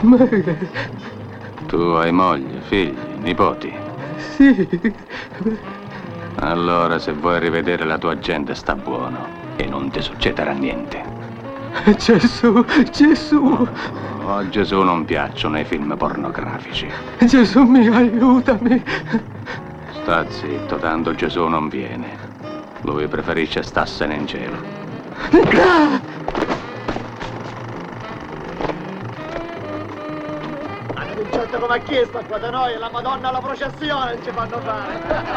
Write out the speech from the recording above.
Ma... Tu hai moglie, figli, nipoti? Sì. Allora, se vuoi rivedere la tua gente, sta buono e non ti succederà niente. Gesù, Gesù. Oh, a Gesù non piacciono i film pornografici. Gesù mio, aiutami. Sta zitto, tanto Gesù non viene. Lui preferisce starsene in cielo. Hanno vincito come ha chiesto qua da noi, la Madonna alla processione ci fanno fare.